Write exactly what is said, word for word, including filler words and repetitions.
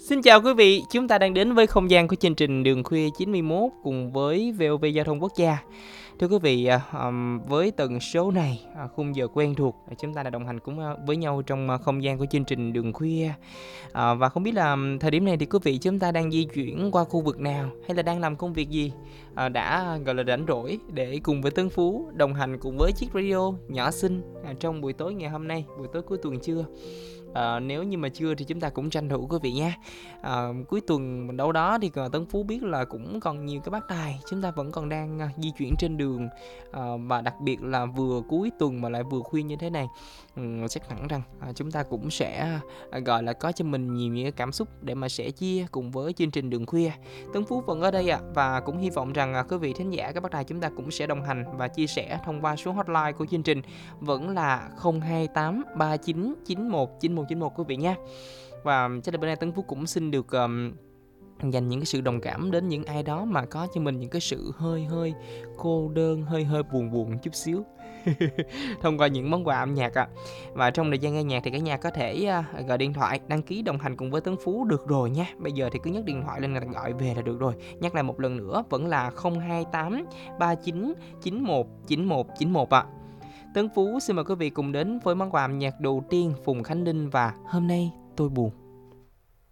Xin chào quý vị, chúng ta đang đến với không gian của chương trình Đường Khuya chín mươi mốt cùng với vê o vê Giao thông Quốc gia. Thưa quý vị, à, ờm, với tần số này, à, khung giờ quen thuộc, à, chúng ta đã đồng hành cũng à, với nhau trong à, không gian của chương trình Đường Khuya. À, và không biết là ừm, thời điểm này thì quý vị chúng ta đang di chuyển qua khu vực nào hay là đang làm công việc gì, à, đã gọi là rảnh rỗi để cùng với Tân Phú đồng hành cùng với chiếc radio nhỏ xinh à, trong buổi tối ngày hôm nay, buổi tối cuối tuần trưa. À, nếu như mà chưa thì chúng ta cũng tranh thủ quý vị nha. À, cuối tuần đâu đó thì à, Tân Phú biết là cũng còn nhiều cái bác tài, chúng ta vẫn còn đang à, di chuyển trên đường, à, và đặc biệt là vừa cuối tuần mà lại vừa khuya như thế này, ừ, chắc hẳn rằng à, chúng ta cũng sẽ à, gọi là có cho mình nhiều những cái cảm xúc để mà sẻ chia cùng với chương trình Đường Khuya. Tân Phú vẫn ở đây ạ, à, và cũng hy vọng rằng à, quý vị thính giả các bác tài chúng ta cũng sẽ đồng hành và chia sẻ thông qua số hotline của chương trình vẫn là không hai tám ba chín chín một chín một chín một quý vị nha. Và chắc là bữa nay Tấn Phú cũng xin được um, dành những cái sự đồng cảm đến những ai đó mà có cho mình những cái sự hơi hơi cô đơn, hơi hơi buồn buồn chút xíu thông qua những món quà âm nhạc ạ. À. Và trong thời gian nghe nhạc thì cả nhà có thể uh, gọi điện thoại đăng ký đồng hành cùng với Tấn Phú được rồi nha. Bây giờ thì cứ nhấc điện thoại lên là gọi về là được rồi. Nhắc lại một lần nữa vẫn là không hai tám ba chín chín một chín một chín một ạ. À. Tấn Phú xin mời quý vị cùng đến với món quà âm nhạc đầu tiên Phùng Khánh Linh và Hôm Nay Tôi Buồn.